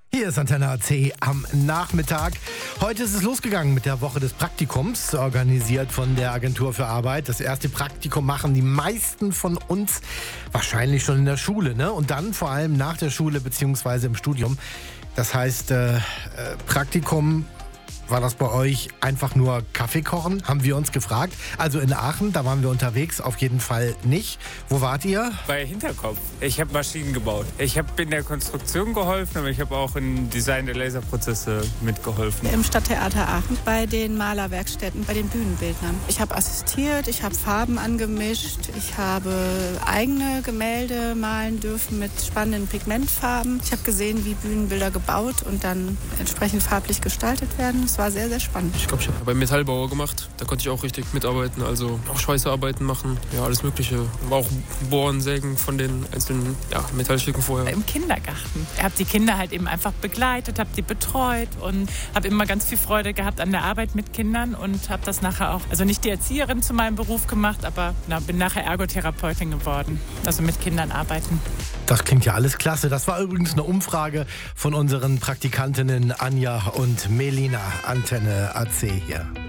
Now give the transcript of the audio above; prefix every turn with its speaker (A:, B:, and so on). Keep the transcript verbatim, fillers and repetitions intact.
A: Hier ist Antenne A C am Nachmittag. Heute ist es losgegangen mit der Woche des Praktikums, organisiert von der Agentur für Arbeit. Das erste Praktikum machen die meisten von uns wahrscheinlich schon in der Schule, ne? Und dann vor allem nach der Schule bzw. im Studium. Das heißt, äh, äh, Praktikum... War das bei euch einfach nur Kaffee kochen? Haben wir uns gefragt. Also in Aachen, da waren wir unterwegs, auf jeden Fall nicht. Wo wart ihr?
B: Bei Hinterkopf. Ich habe Maschinen gebaut. Ich habe in der Konstruktion geholfen, aber ich habe auch im Design der Laserprozesse mitgeholfen.
C: Im Stadttheater Aachen, bei den Malerwerkstätten, bei den Bühnenbildnern. Ich habe assistiert, ich habe Farben angemischt, ich habe eigene Gemälde malen dürfen mit spannenden Pigmentfarben. Ich habe gesehen, wie Bühnenbilder gebaut und dann entsprechend farblich gestaltet werden. Es war sehr, sehr spannend.
D: Ich glaube, ich habe beim Metallbauer gemacht. Da konnte ich auch richtig mitarbeiten, also auch Schweißarbeiten machen, ja, alles Mögliche. Aber auch Bohren, Sägen von den einzelnen ja, Metallstücken vorher.
E: Im Kindergarten. Ich habe die Kinder halt eben einfach begleitet, habe die betreut und habe immer ganz viel Freude gehabt an der Arbeit mit Kindern und habe das nachher auch, also nicht die Erzieherin zu meinem Beruf gemacht, aber na, bin nachher Ergotherapeutin geworden, also mit Kindern arbeiten.
A: Das klingt ja alles klasse. Das war übrigens eine Umfrage von unseren Praktikantinnen Anja und Melina. Antenne A C hier.